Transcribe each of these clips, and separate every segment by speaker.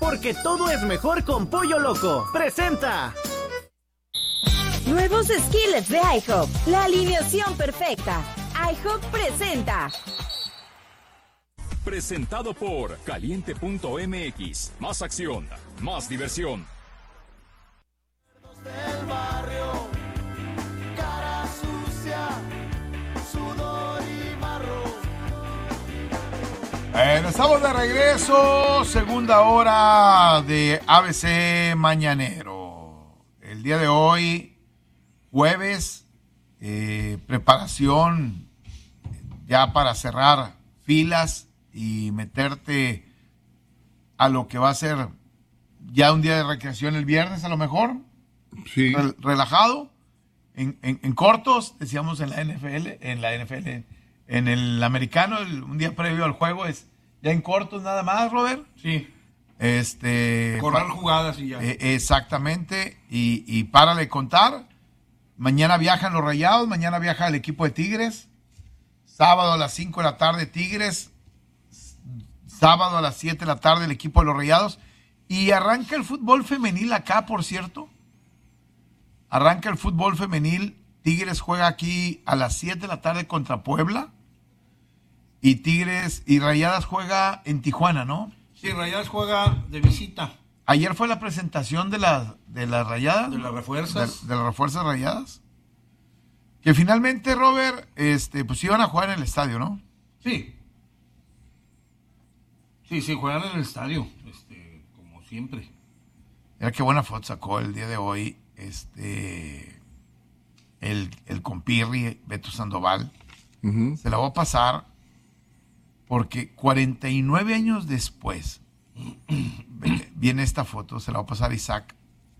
Speaker 1: porque todo es mejor con Pollo Loco. ¡Presenta!
Speaker 2: Nuevos skillets de IHOP, la alineación perfecta. IHOP presenta.
Speaker 3: Presentado por Caliente.mx. Más acción, más diversión.
Speaker 4: Del barrio, cara sucia, sudor y marro.
Speaker 5: Estamos de regreso, segunda hora de ABC Mañanero. El día de hoy, jueves, preparación ya para cerrar filas y meterte a lo que va a ser ya un día de recreación el viernes a lo mejor.
Speaker 6: Sí.
Speaker 5: Relajado, en cortos, decíamos en la NFL, en el americano, un día previo al juego es ya en cortos nada más, Robert.
Speaker 6: Sí.
Speaker 5: Correr
Speaker 6: jugadas y ya.
Speaker 5: Exactamente, y párale de contar. Mañana viajan los Rayados, mañana viaja el equipo de Tigres. Sábado a las 5 de la tarde Tigres. Sábado a las 7 de la tarde el equipo de los Rayados. Y arranca el fútbol femenil acá, por cierto. Arranca el fútbol femenil. Tigres juega aquí a las 7 de la tarde contra Puebla. Y Tigres y Rayadas juega en Tijuana, ¿no?
Speaker 6: Sí, Rayadas juega de visita.
Speaker 5: Ayer fue la presentación de las Rayadas.
Speaker 6: De las refuerzas.
Speaker 5: De las refuerzas Rayadas. Que finalmente, Robert, pues iban a jugar en el estadio, ¿no?
Speaker 6: Sí. Sí, juegan en el estadio, como siempre.
Speaker 5: Mira qué buena foto sacó el día de hoy, el compirri, Beto Sandoval.
Speaker 6: Uh-huh.
Speaker 5: Se la voy a pasar porque 49 años después viene esta foto, se la voy a pasar a Isaac.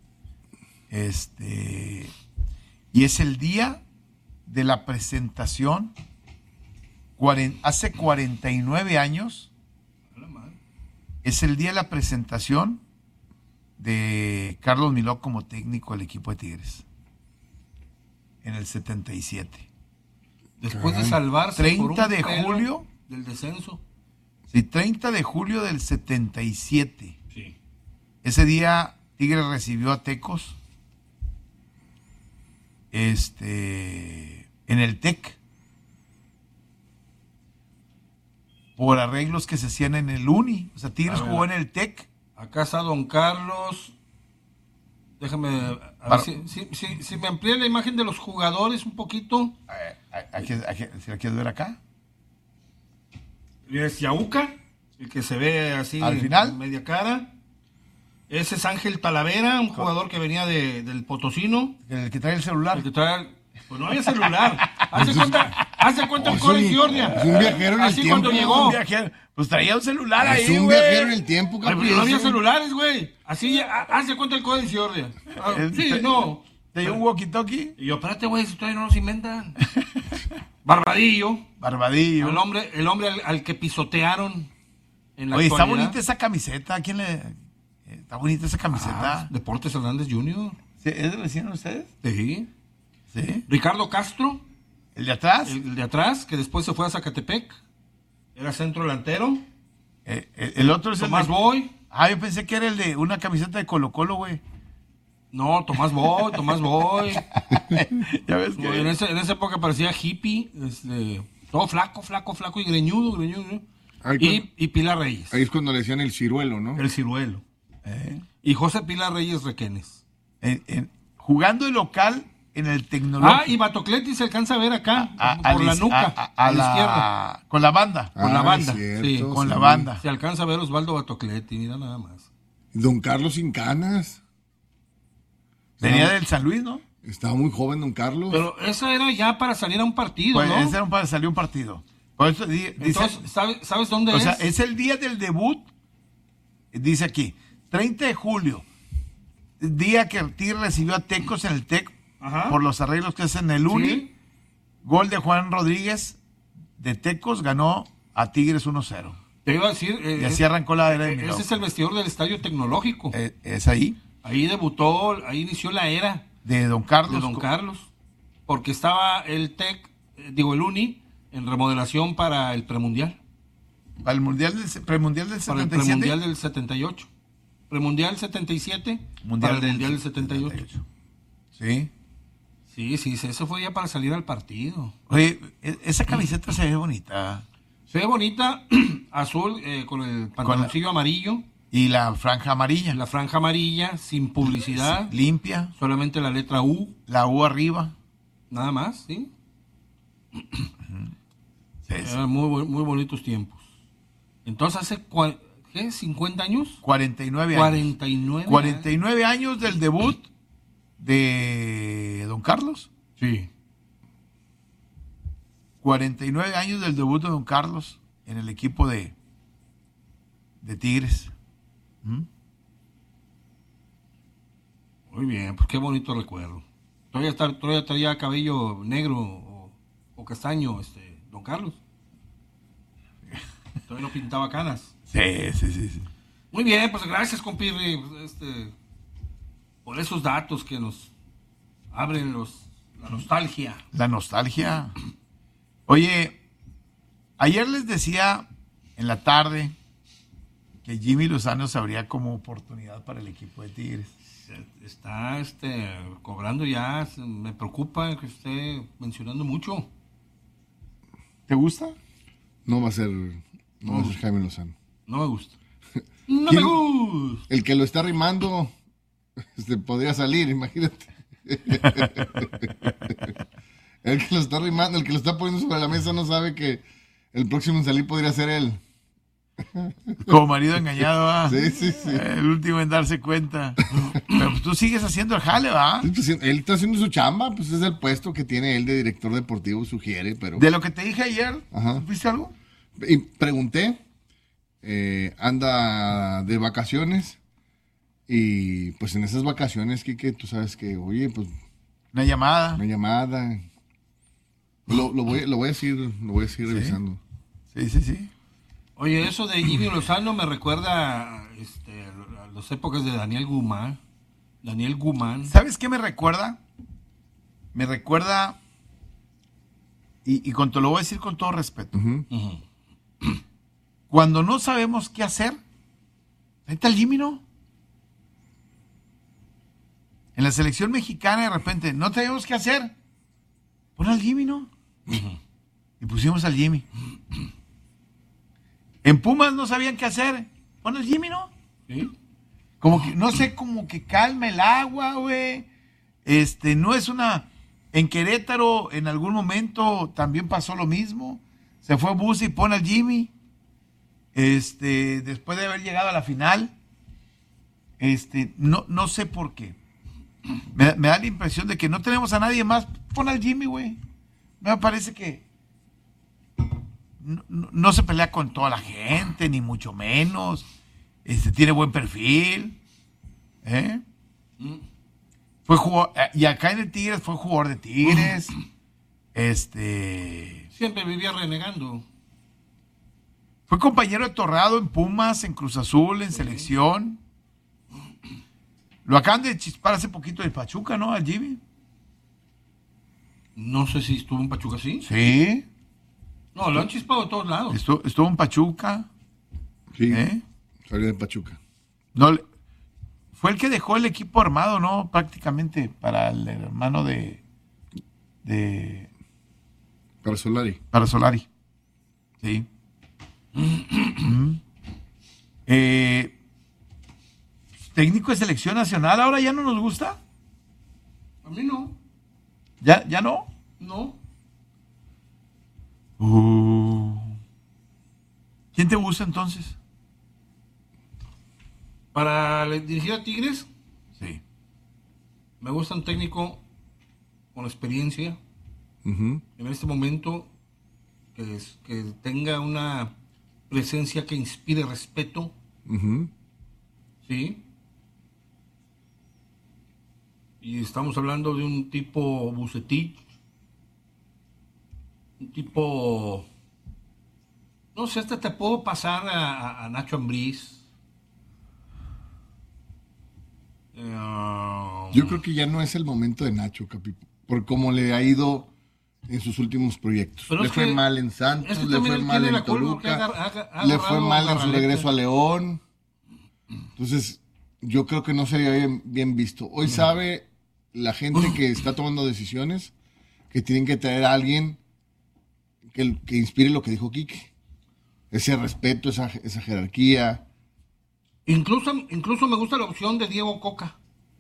Speaker 5: Y es el día de la presentación, hace 49 años, es el día de la presentación de Carlos Miló como técnico del equipo de Tigres, en el 77.
Speaker 6: Después de salvarse
Speaker 5: 30 de julio
Speaker 6: del descenso.
Speaker 5: Sí, 30 de julio del 77.
Speaker 6: Sí.
Speaker 5: Ese día Tigres recibió a Tecos en el TEC por arreglos que se hacían en el Uni. O sea, Tigres jugó en el TEC.
Speaker 6: Acá está Don Carlos. Déjame a ver si me amplía la imagen de los jugadores un poquito.
Speaker 5: ¿Se la quieres ver acá?
Speaker 6: Es Yauca, el que se ve así
Speaker 5: al final,
Speaker 6: media cara. Ese es Ángel Talavera, un jugador que venía del Potosino.
Speaker 5: El que trae el celular.
Speaker 6: El que trae pues no había celular. Hace cuenta el Cory Giorgia.
Speaker 7: Es un viajero en el
Speaker 6: así
Speaker 7: tiempo.
Speaker 6: Cuando llegó.
Speaker 5: Un viajero, pues traía un celular ahí, güey.
Speaker 7: Es un viajero en el tiempo,
Speaker 6: cabrón. No había celulares, güey. Así hace cuenta el Cory Giorgia. Sí, no.
Speaker 5: ¿Te dio un walkie-talkie?
Speaker 6: Y yo, espérate, güey, si todavía no los inventan. Barbadillo. El hombre al que pisotearon en la
Speaker 5: Oye,
Speaker 6: actualidad.
Speaker 5: está bonita esa camiseta. ¿A quién le...? Está bonita esa camiseta.
Speaker 6: Deportes Hernández Jr.
Speaker 5: ¿Sí? ¿Es de vecino ustedes?
Speaker 6: Sí.
Speaker 5: ¿Sí?
Speaker 6: Ricardo Castro.
Speaker 5: ¿El de atrás?
Speaker 6: El de atrás, que después se fue a Zacatepec. Era centro delantero.
Speaker 5: El otro es
Speaker 6: Tomás
Speaker 5: el de...
Speaker 6: Boy.
Speaker 5: Yo pensé que era el de una camiseta de Colo-Colo, güey.
Speaker 6: No, Tomás Boy.
Speaker 5: Ya ves que...
Speaker 6: En esa época parecía hippie. Todo flaco y greñudo. Y Pilar Reyes.
Speaker 7: Ahí es cuando le decían el ciruelo, ¿no?
Speaker 6: El ciruelo. Y José Pilar Reyes Requenes.
Speaker 5: Jugando de local en el Tecnológico.
Speaker 6: Y Batocleti se alcanza a ver acá, por la nuca, a la izquierda.
Speaker 5: Con la banda.
Speaker 6: Con la banda,
Speaker 7: cierto,
Speaker 6: sí.
Speaker 5: Con la banda.
Speaker 6: Se alcanza a ver Osvaldo Batocleti, mira nada más.
Speaker 7: Don Carlos sin canas.
Speaker 5: Venía del San Luis, ¿no?
Speaker 7: Estaba muy joven Don Carlos.
Speaker 6: Pero eso era ya para salir a un partido,
Speaker 5: Pues
Speaker 6: ¿no?
Speaker 5: ese era para salir a un partido. Por eso
Speaker 6: Entonces, ¿sabes dónde es?
Speaker 5: O sea, es el día del debut. Dice aquí, 30 de julio. Día que el Tigre recibió a Tecos en el TEC.
Speaker 6: Ajá.
Speaker 5: Por los arreglos que hacen en el Uni.
Speaker 6: Sí.
Speaker 5: Gol de Juan Rodríguez de Tecos, ganó a Tigres 1-0.
Speaker 6: Te iba a decir...
Speaker 5: y así arrancó la era de Miló.
Speaker 6: Ese es el vestidor del Estadio Tecnológico.
Speaker 5: Es ahí.
Speaker 6: Ahí debutó, ahí inició la era.
Speaker 5: De Don Carlos.
Speaker 6: De Don Carlos. Porque estaba el TEC, el Uni, en remodelación para el premundial.
Speaker 5: Para el premundial del 77.
Speaker 6: Para el premundial del 78. Premundial 77
Speaker 5: Mundial
Speaker 6: para el
Speaker 5: del
Speaker 6: Mundial del 78.
Speaker 5: Sí.
Speaker 6: Sí, eso fue ya para salir al partido.
Speaker 5: Oye, esa camiseta se ve bonita.
Speaker 6: Se ve bonita, azul, con el pantaloncillo amarillo.
Speaker 5: Y la franja amarilla.
Speaker 6: La franja amarilla, sin publicidad.
Speaker 5: Limpia.
Speaker 6: Solamente la letra U.
Speaker 5: La U arriba.
Speaker 6: Nada más, ¿sí?
Speaker 5: Sí.
Speaker 6: Eran muy bonitos tiempos. Entonces, ¿hace qué? ¿50 años?
Speaker 5: 49 años. 49 años del debut de Don Carlos.
Speaker 6: Sí.
Speaker 5: 49 años del debut de Don Carlos en el equipo de Tigres.
Speaker 6: Muy bien, pues qué bonito recuerdo. Todavía traía cabello negro o castaño, Don Carlos. Todavía no pintaba canas.
Speaker 5: Sí.
Speaker 6: Muy bien, pues gracias, compirri, por esos datos que nos abren la nostalgia.
Speaker 5: La nostalgia. Oye, ayer les decía en la tarde que Jimmy Lozano se abría como oportunidad para el equipo de Tigres.
Speaker 6: Está cobrando ya, me preocupa que esté mencionando mucho.
Speaker 5: ¿Te gusta?
Speaker 7: No va a ser Jaime Lozano.
Speaker 6: No me gusta. No me gusta.
Speaker 7: El que lo está rimando podría salir, imagínate. El que lo está rimando, el que lo está poniendo sobre la mesa no sabe que el próximo en salir podría ser él.
Speaker 5: Como marido engañado, ¿va?
Speaker 7: Sí.
Speaker 5: El último en darse cuenta. Pero pues, tú sigues haciendo el jale, ¿va?
Speaker 7: Él está haciendo su chamba, pues es el puesto que tiene él de director deportivo, sugiere, pero...
Speaker 5: De lo que te dije ayer, ¿viste algo?
Speaker 7: Y pregunté, anda de vacaciones, y pues en esas vacaciones, Quique, tú sabes que, oye, pues...
Speaker 5: Una llamada.
Speaker 7: Lo voy a seguir revisando.
Speaker 5: Sí.
Speaker 6: Oye, eso de Jimmy Lozano me recuerda a las épocas de Daniel Guzmán.
Speaker 5: ¿Sabes qué me recuerda? Me recuerda, y te lo voy a decir con todo respeto. Cuando no sabemos qué hacer, ahí está el Jimmy, ¿no? En la selección mexicana de repente, no sabemos qué hacer. Pon al Jimmy, ¿no? Y pusimos al Jimmy. En Pumas no sabían qué hacer. Pon al Jimmy, ¿no?
Speaker 6: ¿Sí?
Speaker 5: Como que, no sé, como que calma el agua, güey. No es una... En Querétaro, en algún momento, también pasó lo mismo. Se fue Busi y pone al Jimmy. Después de haber llegado a la final. No sé por qué. Me da la impresión de que no tenemos a nadie más. Pon al Jimmy, güey. Me parece que no se pelea con toda la gente, ni mucho menos. Tiene buen perfil. Fue jugador, y acá en el Tigres fue jugador de Tigres.
Speaker 6: Siempre vivía renegando.
Speaker 5: Fue compañero de Torrado en Pumas, en Cruz Azul, en selección. Lo acaban de chispar hace poquito del Pachuca, ¿no? Al Jimmy.
Speaker 6: No sé si estuvo en Pachuca, ¿sí?
Speaker 5: Sí.
Speaker 6: No, lo han chispado de todos lados.
Speaker 5: Estuvo en Pachuca.
Speaker 7: Sí. Salió de Pachuca.
Speaker 5: No, fue el que dejó el equipo armado, ¿no? Prácticamente para el hermano de
Speaker 7: Para Solari.
Speaker 5: Para Solari. Sí. Técnico de selección nacional, ahora ya no nos gusta.
Speaker 6: A mí no.
Speaker 5: ¿Ya no?
Speaker 6: No.
Speaker 5: ¿Quién te gusta entonces?
Speaker 6: Para dirigir a Tigres,
Speaker 5: Sí.
Speaker 6: me gusta un técnico con experiencia. En este momento, que tenga una presencia que inspire respeto. ¿Sí? Y estamos hablando de un tipo Bucetich, un tipo, no sé, hasta te puedo pasar a Nacho Ambriz.
Speaker 7: Yo creo que ya no es el momento de Nacho, Capi, por cómo le ha ido en sus últimos proyectos.
Speaker 6: Pero
Speaker 7: le fue mal en Santos, le fue mal en Toluca, le fue mal en su regreso a León. Entonces, yo creo que no sería bien visto. Hoy sabe la gente que está tomando decisiones que tienen que traer a alguien que inspire lo que dijo Quique. Ese respeto, esa jerarquía.
Speaker 6: Incluso me gusta la opción de Diego Coca.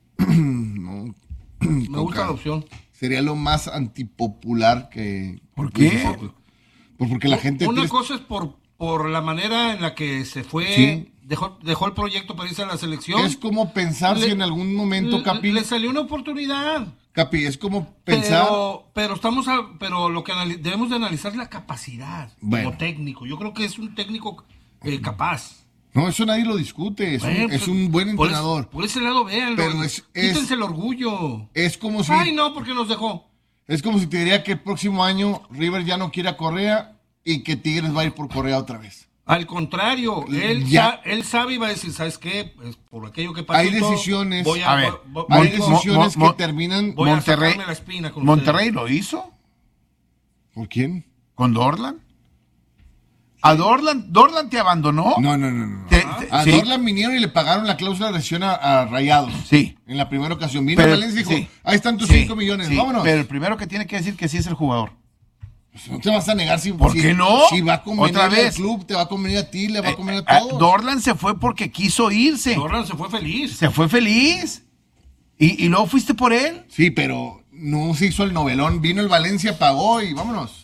Speaker 7: No,
Speaker 6: Me gusta la opción.
Speaker 7: Sería lo más antipopular que...
Speaker 5: ¿Por qué?
Speaker 7: Pues porque la gente...
Speaker 6: Una cosa es por la manera en la que se fue,
Speaker 7: Sí.
Speaker 6: dejó el proyecto para irse a la selección.
Speaker 7: Es como pensar si en algún momento, Capi...
Speaker 6: Le salió una oportunidad.
Speaker 7: Capi, es como pensar...
Speaker 6: Pero lo que debemos de analizar es la capacidad como técnico. Yo creo que es un técnico capaz.
Speaker 7: No, eso nadie lo discute. Es un buen entrenador.
Speaker 6: Por ese lado, véanlo.
Speaker 7: Pero
Speaker 6: quítense el orgullo.
Speaker 7: Es como si...
Speaker 6: Ay, no, porque nos dejó.
Speaker 7: Es como si te diría que el próximo año River ya no quiere a Correa y que Tigres va a ir por Correa otra vez.
Speaker 6: Al contrario, él sabe y va a decir, ¿sabes qué? Pues por aquello que pasó.
Speaker 7: Hay decisiones,
Speaker 5: hay
Speaker 7: decisiones que terminan...
Speaker 6: Voy a
Speaker 5: Monterrey,
Speaker 6: sacarme la espina con
Speaker 5: ¿Monterrey
Speaker 6: ustedes.
Speaker 5: lo hizo?
Speaker 7: ¿Por quién?
Speaker 5: ¿Con Dorlan? ¿A Dorlan te abandonó?
Speaker 7: No. A
Speaker 5: sí.
Speaker 7: Dorlan vinieron y le pagaron la cláusula de rescisión a Rayados.
Speaker 5: Sí.
Speaker 7: En la primera ocasión. Vino
Speaker 5: Pero-
Speaker 7: Valencia y dijo,
Speaker 5: sí.
Speaker 7: ahí están tus
Speaker 5: Sí,
Speaker 7: 5 millones,
Speaker 5: sí,
Speaker 7: vámonos.
Speaker 5: Pero el primero que tiene que decir que sí es el jugador.
Speaker 7: Pues no te vas a negar si...
Speaker 5: ¿Por qué no?
Speaker 7: Si va a convenir
Speaker 5: Otra
Speaker 7: al
Speaker 5: vez.
Speaker 7: club, te va a convenir a ti, le va a convenir a todos.
Speaker 5: Dorlan se fue porque quiso irse.
Speaker 6: Dorlan se fue feliz.
Speaker 5: Se fue feliz. ¿Y luego fuiste por él?
Speaker 7: Sí, pero no se hizo el novelón. Vino el Valencia, pagó y vámonos.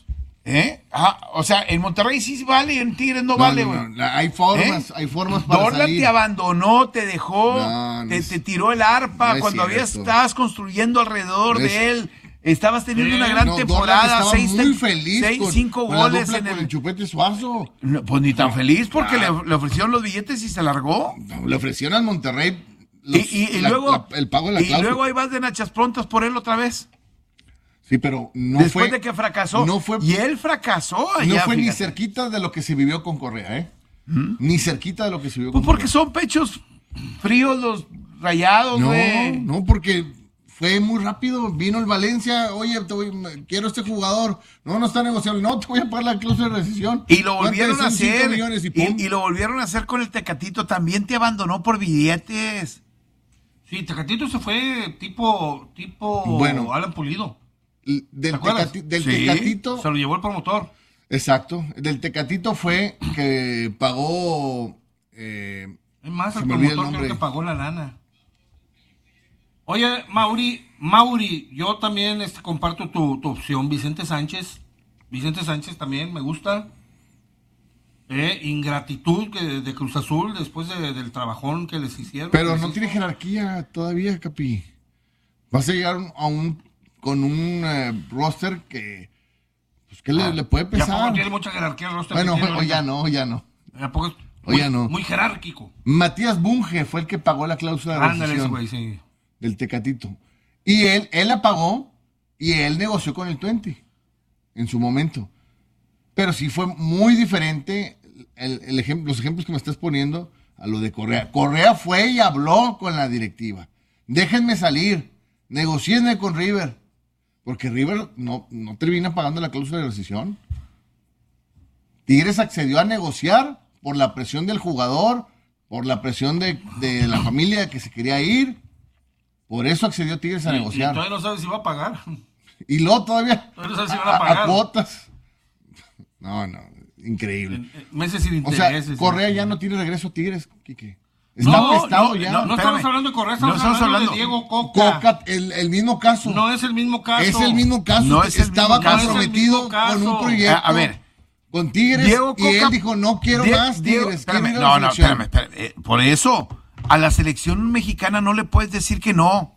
Speaker 5: O sea, en Monterrey sí vale y en Tigres no vale, güey.
Speaker 7: Hay formas para
Speaker 5: Dorlan
Speaker 7: salir.
Speaker 5: te abandonó, te dejó,
Speaker 7: No
Speaker 5: te tiró el arpa
Speaker 7: no es
Speaker 5: cuando
Speaker 7: cierto.
Speaker 5: estabas construyendo alrededor
Speaker 7: No es-
Speaker 5: de él. Estabas teniendo una gran
Speaker 7: No, Dorlan
Speaker 5: temporada,
Speaker 7: estaba muy feliz
Speaker 5: 5
Speaker 7: con
Speaker 5: goles
Speaker 7: la
Speaker 5: en
Speaker 7: dupla con el
Speaker 5: el...
Speaker 7: Chupete Suazo.
Speaker 5: No, pues ni tan feliz porque le ofrecieron los billetes y se largó.
Speaker 7: No, le ofrecieron al Monterrey
Speaker 5: Y luego
Speaker 7: el pago de la
Speaker 5: y
Speaker 7: cláusula.
Speaker 5: luego ahí vas de nachas prontas por él otra vez.
Speaker 7: Sí, pero no
Speaker 5: Después
Speaker 7: fue...
Speaker 5: de que fracasó.
Speaker 7: No fue,
Speaker 5: Y él fracasó allá,
Speaker 7: no fue ni
Speaker 5: fíjate.
Speaker 7: cerquita de lo que se vivió con Correa, ¿eh? Ni cerquita de lo que se vivió
Speaker 5: Pues
Speaker 7: con
Speaker 5: porque
Speaker 7: Correa.
Speaker 5: son pechos fríos los Rayados, güey.
Speaker 7: No, porque fue muy rápido. Vino el Valencia, oye, quiero este jugador. No está negociando. No, te voy a pagar la cláusula de rescisión.
Speaker 5: Y lo volvieron a
Speaker 7: ¿Cuánto es? Son 5
Speaker 5: hacer.
Speaker 7: millones y pum.
Speaker 5: Y lo volvieron a hacer con el Tecatito. También te abandonó por billetes.
Speaker 6: Sí, Tecatito se fue tipo
Speaker 7: Bueno.
Speaker 6: Alan Pulido.
Speaker 7: Del
Speaker 6: acuerdas?
Speaker 7: Sí. Tecatito.
Speaker 6: Se lo llevó el promotor.
Speaker 7: Exacto. Del Tecatito fue que pagó...
Speaker 6: Es más,
Speaker 7: Se
Speaker 6: el
Speaker 7: me olvida el
Speaker 6: promotor creo
Speaker 7: nombre.
Speaker 6: que pagó la lana. Oye, Mauri, yo también comparto tu opción. Vicente Sánchez también me gusta. Ingratitud de Cruz Azul después del trabajón que les hicieron.
Speaker 7: Pero
Speaker 6: Les
Speaker 7: no
Speaker 6: hizo.
Speaker 7: tiene jerarquía todavía, Capi. Vas a llegar con un roster que... Pues que le puede
Speaker 6: ¿Y a poco
Speaker 7: pesar.
Speaker 6: tiene mucha jerarquía el roster
Speaker 7: Bueno,
Speaker 6: que tiene
Speaker 7: hoy ya
Speaker 6: ahorita?
Speaker 7: no.
Speaker 6: ¿A poco es
Speaker 7: Hoy ya no.
Speaker 6: muy jerárquico?
Speaker 7: Matías Bunge fue el que pagó la cláusula de
Speaker 6: Ándale, ese
Speaker 7: rescisión
Speaker 6: güey, sí.
Speaker 7: del Tecatito. Y él la pagó y él negoció con el 20 en su momento. Pero sí fue muy diferente los ejemplos que me estás poniendo a lo de Correa. Correa fue y habló con la directiva. Déjenme salir, negocienme con River. Porque River no termina pagando la cláusula de rescisión. Tigres accedió a negociar por la presión del jugador, por la presión de la familia que se quería ir. Por eso accedió Tigres a
Speaker 6: Y
Speaker 7: negociar.
Speaker 6: todavía no sabe si va a pagar.
Speaker 7: Y luego todavía
Speaker 6: Todavía no sabe si van a pagar.
Speaker 7: cuotas. No, increíble.
Speaker 6: Meses sin
Speaker 7: O sea,
Speaker 6: intereses.
Speaker 7: Correa ya no tiene regreso a Tigres, Quique. Está apestado ya.
Speaker 6: No estamos
Speaker 5: espérame.
Speaker 6: hablando de Correa,
Speaker 5: No
Speaker 6: estamos
Speaker 5: estamos
Speaker 6: hablando
Speaker 5: hablando.
Speaker 6: de Diego Coca.
Speaker 7: Coca, el mismo caso.
Speaker 6: No es el mismo caso.
Speaker 7: Es el mismo caso.
Speaker 5: No es el
Speaker 7: Estaba
Speaker 5: mismo caso.
Speaker 7: comprometido
Speaker 6: No es el mismo
Speaker 7: con un
Speaker 6: caso.
Speaker 7: proyecto.
Speaker 5: A ver.
Speaker 7: Con Tigres.
Speaker 5: Diego
Speaker 7: y él
Speaker 5: Coca-
Speaker 7: dijo, no quiero más Tigres.
Speaker 5: Espérame,
Speaker 7: quiero ir a la selección.
Speaker 5: espérame. Por eso, a la selección mexicana no le puedes decir que no.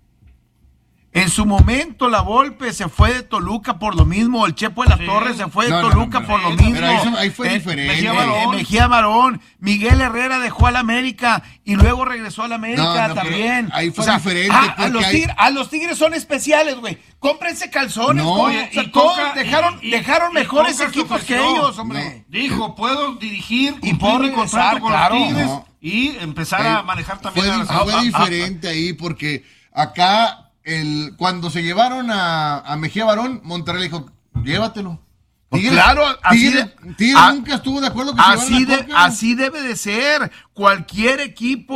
Speaker 5: En su momento, la Volpe se fue de Toluca por lo mismo. El Chepo de la
Speaker 6: Sí.
Speaker 5: Torre se fue de
Speaker 7: No, no,
Speaker 5: Toluca
Speaker 7: no,
Speaker 5: por lo
Speaker 6: pero
Speaker 5: mismo.
Speaker 7: ahí fue diferente.
Speaker 6: Mejía Barón.
Speaker 5: Mejía Barón. Miguel Herrera dejó al América y luego regresó al América
Speaker 7: No,
Speaker 5: también.
Speaker 7: pero ahí fue diferente,
Speaker 5: A
Speaker 7: porque
Speaker 5: los,
Speaker 7: ahí-
Speaker 5: tigres, a los tigres son especiales, güey. Cómprense calzones.
Speaker 7: No,
Speaker 5: güey.
Speaker 6: Oye,
Speaker 5: O sea,
Speaker 6: y
Speaker 5: todos
Speaker 6: Coca-
Speaker 5: dejaron
Speaker 6: y
Speaker 5: mejores
Speaker 6: Coca se
Speaker 5: equipos que
Speaker 6: ofreció.
Speaker 5: ellos, hombre.
Speaker 6: Dijo, puedo dirigir,
Speaker 5: Y
Speaker 6: cumplir
Speaker 5: puedo
Speaker 6: mi
Speaker 5: regresar,
Speaker 6: contrato con
Speaker 5: claro.
Speaker 6: los Tigres
Speaker 7: No.
Speaker 6: y empezar a manejar también a la
Speaker 7: Fue diferente ahí porque acá cuando se llevaron a Mejía Barón, Monterrey le dijo, llévatelo.
Speaker 5: Pues claro, así
Speaker 7: Tigres nunca estuvo de acuerdo que se llevaran a Coca.
Speaker 5: Así debe de ser. Cualquier equipo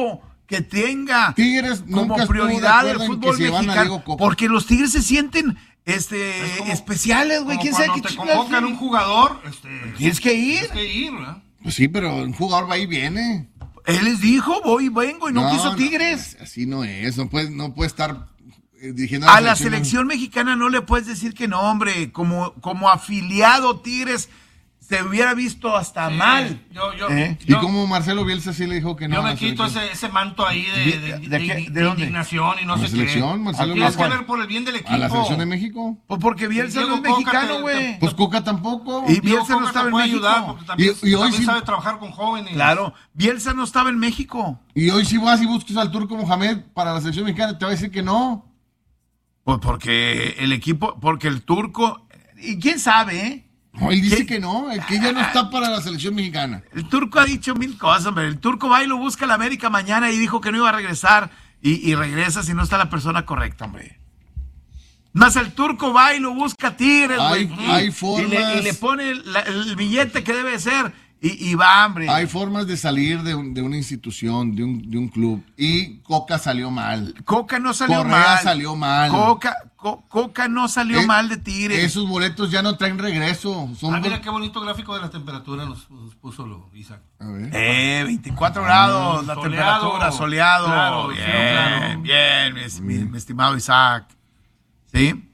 Speaker 5: que tenga
Speaker 7: Tigres
Speaker 5: como
Speaker 7: nunca estuvo de
Speaker 5: prioridad el
Speaker 7: acuerdo en
Speaker 5: fútbol
Speaker 7: que se llevan a
Speaker 5: mexicano.
Speaker 7: Diego Coca.
Speaker 5: Porque los Tigres se sienten
Speaker 6: como-
Speaker 5: especiales, güey.
Speaker 6: Como
Speaker 5: ¿Quién sabe qué
Speaker 6: cuando te
Speaker 5: chingados
Speaker 6: convocan
Speaker 5: tienen?
Speaker 6: un jugador,
Speaker 5: Tienes que ir.
Speaker 6: tienes que ir, ¿verdad?
Speaker 7: Pues sí, pero un jugador va y viene.
Speaker 5: Él les dijo, voy y vengo, y no quiso Tigres.
Speaker 7: Así no es, no puede estar dirigiendo
Speaker 5: A la selección mexicana no le puedes decir que no, hombre. Como afiliado Tigres se hubiera visto hasta
Speaker 6: Sí,
Speaker 5: mal.
Speaker 7: Y como Marcelo Bielsa sí le dijo que no.
Speaker 6: Yo
Speaker 7: a
Speaker 6: me
Speaker 7: la
Speaker 6: quito
Speaker 7: selección.
Speaker 6: ese manto ahí
Speaker 5: ¿De dónde?
Speaker 6: indignación y no
Speaker 7: ¿A la
Speaker 6: sé
Speaker 7: selección,
Speaker 6: qué.
Speaker 7: Marcelo
Speaker 6: Tienes que
Speaker 7: Bielsa?
Speaker 6: ver por el bien del equipo.
Speaker 7: ¿A la selección de México?
Speaker 5: Pues porque Bielsa no es
Speaker 6: Diego Coca
Speaker 5: mexicano, güey.
Speaker 7: Pues Coca tampoco.
Speaker 5: Y
Speaker 6: Diego
Speaker 5: Bielsa no
Speaker 6: Coca
Speaker 5: estaba
Speaker 6: te
Speaker 5: en
Speaker 6: puede
Speaker 5: México.
Speaker 6: ayudar porque también,
Speaker 7: Y hoy
Speaker 6: también
Speaker 7: sí-
Speaker 6: sabe trabajar con jóvenes.
Speaker 5: Claro, Bielsa no estaba en México.
Speaker 7: Y hoy si vas y buscas al Turco Mohamed para la selección mexicana, te va a decir que no.
Speaker 5: Pues porque el turco, y quién sabe, ¿eh?
Speaker 7: No, él dice
Speaker 5: ¿Qué?
Speaker 7: que no, que ya no está para la selección mexicana.
Speaker 5: El turco ha dicho mil cosas, hombre. El turco va y lo busca a la América mañana y dijo que no iba a regresar. Y regresa si no está la persona correcta, hombre. Más el turco va y lo busca a Tigres, güey.
Speaker 7: Hay formas.
Speaker 5: Y le pone el billete que debe ser. Y va, hombre.
Speaker 7: Hay formas de salir de una institución, de un club. Y Coca salió mal.
Speaker 5: Coca no salió
Speaker 7: Correa
Speaker 5: mal.
Speaker 7: salió mal.
Speaker 5: Coca no salió mal de Tigres.
Speaker 7: Esos boletos ya no traen regreso. Son
Speaker 6: Mira qué bonito gráfico de la temperatura nos puso Isaac.
Speaker 7: A ver.
Speaker 5: 24 grados la
Speaker 6: Soleado.
Speaker 5: temperatura, soleado.
Speaker 6: Claro,
Speaker 5: bien,
Speaker 6: cielo claro.
Speaker 5: bien, mi estimado Isaac. ¿Sí?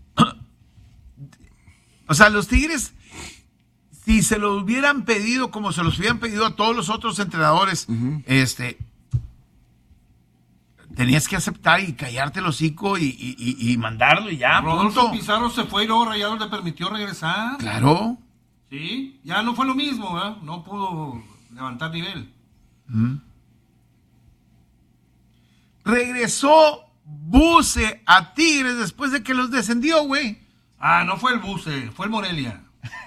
Speaker 5: O sea, los Tigres, si se lo hubieran pedido como se los hubieran pedido a todos los otros entrenadores, tenías que aceptar y callarte el hocico y mandarlo y ya,
Speaker 6: Rodolfo
Speaker 5: punto.
Speaker 6: Pizarro se fue y luego Rayados le permitió regresar.
Speaker 5: Claro.
Speaker 6: Sí, ya no fue lo mismo, ¿verdad? No pudo levantar nivel.
Speaker 5: Regresó Buse a Tigres después de que los descendió, güey.
Speaker 6: Ah, no fue el Buse, fue el Morelia.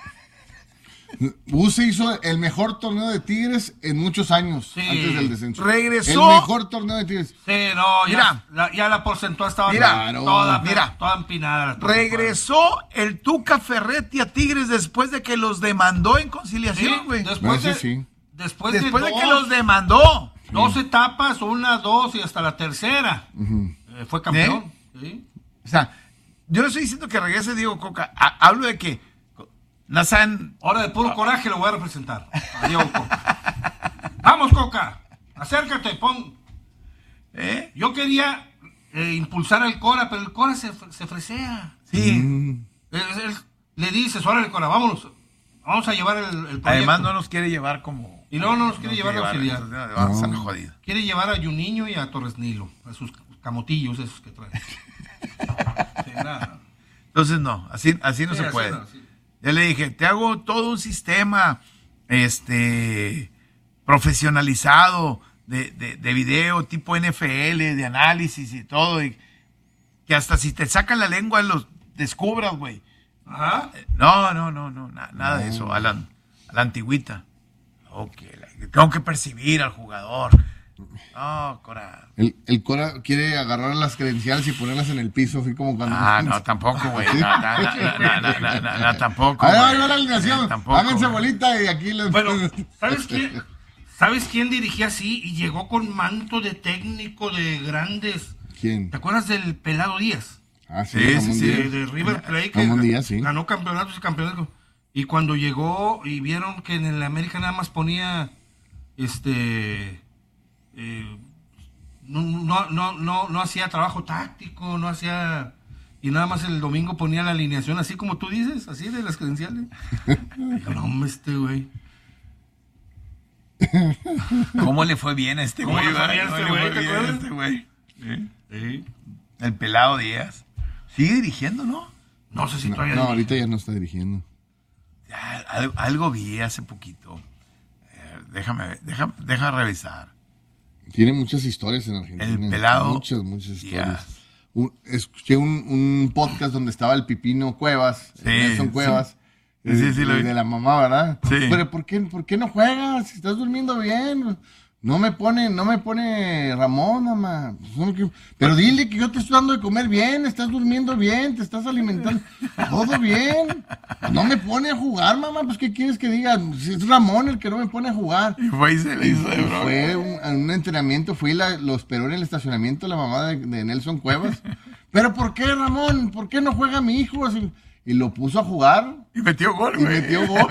Speaker 7: Buse hizo el mejor torneo de Tigres en muchos años
Speaker 6: Sí.
Speaker 7: antes del descenso.
Speaker 5: Regresó.
Speaker 7: El mejor torneo de Tigres.
Speaker 6: Sí, no,
Speaker 5: Mira.
Speaker 6: ya la porcentual estaba
Speaker 5: Mira,
Speaker 6: toda empinada. la porcentual.
Speaker 5: Regresó el Tuca Ferretti a Tigres después de que los demandó en
Speaker 6: Sí,
Speaker 5: conciliación, güey.
Speaker 6: después
Speaker 7: Ese sí.
Speaker 6: después
Speaker 5: Después de que
Speaker 6: dos-
Speaker 5: los demandó.
Speaker 6: dos etapas, 1, 2 y hasta la tercera. Fue campeón. ¿Sí?
Speaker 5: O sea, yo no estoy diciendo que regrese Diego Coca. Hablo de que Nazan.
Speaker 6: Ahora de puro coraje lo voy a representar. A Diego Coca. Vamos, Coca. Acércate, pon. Yo quería impulsar al Cora, pero el Cora se fresea.
Speaker 5: Sí.
Speaker 6: Él le dices, órale, Cora, vámonos. Vamos a llevar el proyecto.
Speaker 5: Además, no nos quiere llevar como.
Speaker 6: Y no nos quiere llevar de auxiliar.
Speaker 5: Vamos a la jodida.
Speaker 6: Quiere llevar a Juninho y a Torres Nilo, a sus camotillos esos que traen. Sí, nada.
Speaker 5: Entonces, no, así no
Speaker 6: Sí,
Speaker 5: se
Speaker 6: así
Speaker 5: puede.
Speaker 6: no, sí.
Speaker 5: Ya le dije, te hago todo un sistema profesionalizado de video tipo NFL, de análisis y todo, y que hasta si te sacan la lengua los descubras, güey.
Speaker 6: Ajá.
Speaker 5: No, nada de eso, a la antigüita. Tengo que percibir al jugador. No, Cora.
Speaker 7: El Cora quiere agarrar las credenciales y ponerlas en el piso, así como cuando.
Speaker 5: No, tampoco, güey. No, tampoco.
Speaker 7: A ver,
Speaker 5: güey.
Speaker 7: ahí va la alineación.
Speaker 5: Tampoco,
Speaker 7: Háganse
Speaker 5: güey.
Speaker 7: bolita y aquí les.
Speaker 6: Bueno, ¿sabes quién dirigía así y llegó con manto de técnico de grandes?
Speaker 7: ¿Quién?
Speaker 6: ¿Te acuerdas del Pelado Díaz?
Speaker 7: Ah, sí,
Speaker 5: Sí,
Speaker 7: Ramón
Speaker 5: sí,
Speaker 7: Díaz.
Speaker 6: De River Plate, que
Speaker 7: Ramón Díaz, sí.
Speaker 6: ganó campeonatos y campeonatos. Y cuando llegó y vieron que en el América nada más ponía no hacía trabajo táctico, no hacía, y nada más el domingo ponía la alineación así como tú dices, así de las credenciales. Dijo, no, hombre, güey.
Speaker 5: ¿Cómo le fue bien a este
Speaker 6: ¿Cómo
Speaker 5: güey?
Speaker 6: le fue bien a este
Speaker 5: ¿Cómo le
Speaker 6: güey?
Speaker 5: fue
Speaker 6: ¿Te
Speaker 5: bien a
Speaker 6: acuerdas?
Speaker 5: este güey?
Speaker 6: Sí.
Speaker 5: El Pelado Díaz. Sigue dirigiendo, ¿no?
Speaker 6: No sé si
Speaker 7: No,
Speaker 6: todavía.
Speaker 7: no, ahorita ya no está dirigiendo.
Speaker 5: Ya, algo vi hace poquito. Deja revisar.
Speaker 7: Tiene muchas historias en Argentina.
Speaker 5: El Pelado
Speaker 7: Muchas historias.
Speaker 5: Díaz.
Speaker 7: Escuché un podcast donde estaba el Pipino Cuevas,
Speaker 5: Sí,
Speaker 7: Nelson
Speaker 5: sí.
Speaker 7: Cuevas.
Speaker 5: Sí, lo vi.
Speaker 7: De la mamá, ¿verdad?
Speaker 5: Sí.
Speaker 7: Pero ¿por qué no juegas? Si estás durmiendo bien. No me pone Ramón, mamá. Pero dile que yo te estoy dando de comer bien, estás durmiendo bien, te estás alimentando, todo bien. No me pone a jugar, mamá, pues ¿qué quieres que diga? Si es Ramón el que no me pone a jugar.
Speaker 5: Y fue y se le hizo de broma.
Speaker 7: Fue un entrenamiento, lo esperó en el estacionamiento la mamá de Nelson Cuevas. Pero ¿por qué, Ramón? ¿Por qué no juega mi hijo? Así, y lo puso a jugar.
Speaker 5: Y metió gol, güey.
Speaker 7: Metió gol.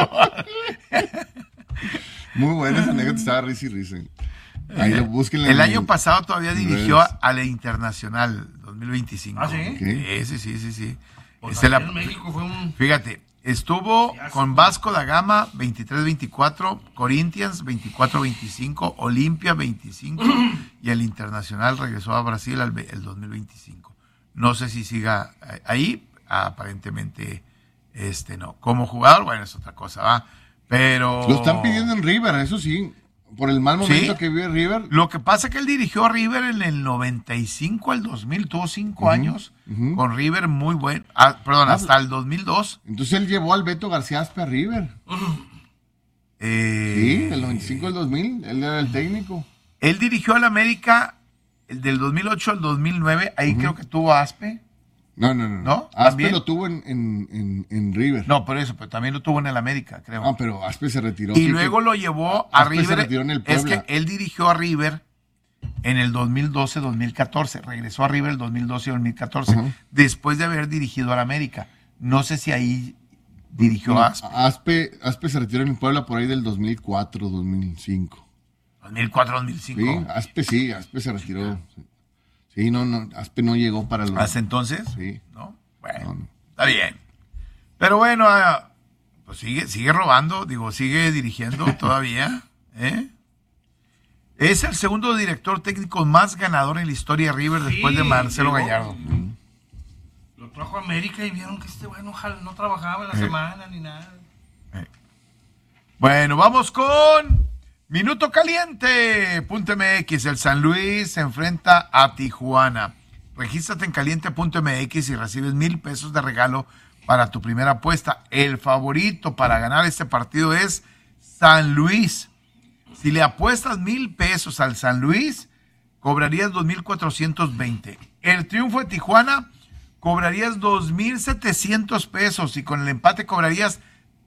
Speaker 7: Muy buena esa anécdota, estaba risa y risa. Ahí lo busquen.
Speaker 5: El año pasado todavía dirigió a la Internacional 2025.
Speaker 6: ¿Ah, sí?
Speaker 7: ¿Qué?
Speaker 5: Sí.
Speaker 6: Pues
Speaker 5: En
Speaker 6: México fue un...
Speaker 5: Fíjate, estuvo con Vasco da Gama 23-24, Corinthians 24-25, Olimpia 25 y el Internacional regresó a Brasil el 2025. No sé si siga ahí, aparentemente no. Como jugador, bueno, es otra cosa, ¿va? Pero...
Speaker 7: Lo están pidiendo en River, eso sí. Por el mal momento que vive River.
Speaker 5: Lo que pasa es que él dirigió a River en el 95 al 2000, tuvo 5 años con River muy bueno. Hasta el 2002.
Speaker 7: Entonces él llevó al Beto García Aspe a River. Sí, del 95 al 2000, él era el técnico.
Speaker 5: Él dirigió al América del 2008 al 2009, ahí creo que tuvo a Aspe.
Speaker 7: No. Aspe lo tuvo en River.
Speaker 5: No, por eso, pero también lo tuvo en el América, creo.
Speaker 7: No, pero Aspe se retiró.
Speaker 5: Y luego lo llevó a River.
Speaker 7: Se retiró en el Puebla.
Speaker 5: Es que él dirigió a River en el 2012-2014. Regresó a River el 2012-2014, después de haber dirigido al América. No sé si ahí dirigió a Aspe.
Speaker 7: Aspe se retiró en el Puebla por ahí del 2004-2005.
Speaker 5: 2004-2005.
Speaker 7: Sí, Aspe se retiró. Sí, no, Aspe no llegó para los...
Speaker 5: ¿Hasta entonces?
Speaker 7: Sí.
Speaker 5: ¿No? Bueno, está bien. Pero bueno, pues sigue robando, sigue dirigiendo todavía, ¿eh? Es el segundo director técnico más ganador en la historia de River después de Marcelo Gallardo.
Speaker 6: Lo trajo a América y vieron que no trabajaba en la semana ni nada.
Speaker 5: Bueno, vamos con... Minuto caliente.mx. El San Luis se enfrenta a Tijuana. Regístrate en caliente.mx y recibes $1,000 de regalo para tu primera apuesta. El favorito para ganar este partido es San Luis. Si le apuestas $1,000 al San Luis, cobrarías 2,420. El triunfo de Tijuana, cobrarías 2,700 pesos y con el empate cobrarías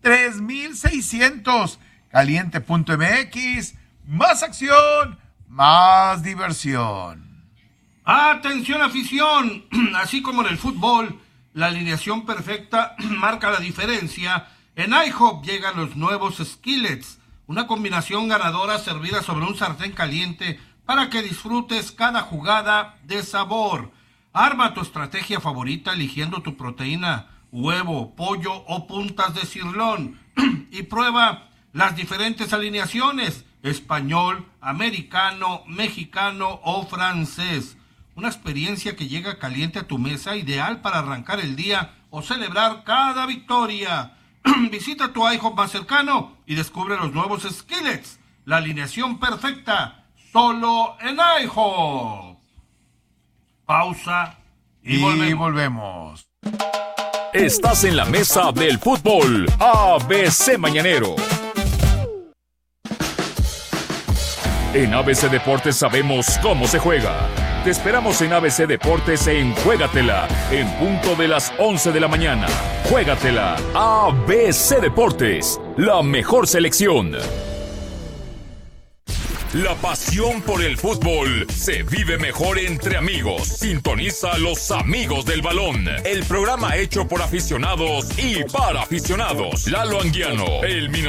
Speaker 5: 3,600. Caliente.mx, más acción, más diversión.
Speaker 6: Atención afición, así como en el fútbol, la alineación perfecta marca la diferencia. En IHOP llegan los nuevos skillets, una combinación ganadora servida sobre un sartén caliente para que disfrutes cada jugada de sabor. Arma tu estrategia favorita eligiendo tu proteína, huevo, pollo o puntas de cirlón y prueba las diferentes alineaciones, español, americano, mexicano o francés. Una experiencia que llega caliente a tu mesa, ideal para arrancar el día o celebrar cada victoria. Visita tu IHOP más cercano y descubre los nuevos skillets. La alineación perfecta, solo en IHOP. Pausa y volvemos.
Speaker 3: Estás en la mesa del fútbol ABC Mañanero. En ABC Deportes sabemos cómo se juega. Te esperamos en ABC Deportes en Juégatela, en punto de las 11 de la mañana. Juégatela, ABC Deportes, la mejor selección. La pasión por el fútbol se vive mejor entre amigos. Sintoniza a los amigos del balón. El programa hecho por aficionados y para aficionados. Lalo Anguiano, el